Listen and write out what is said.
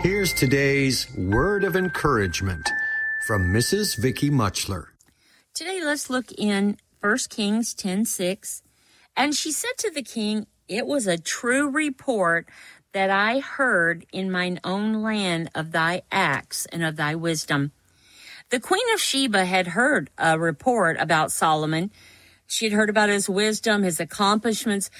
Here's today's word of encouragement from Mrs. Vicky Muchler. Today, let's look in 1 Kings 10:6. And she said to the king, "It was a true report that I heard in mine own land of thy acts and of thy wisdom." The Queen of Sheba had heard a report about Solomon. She had heard about his wisdom, his accomplishments,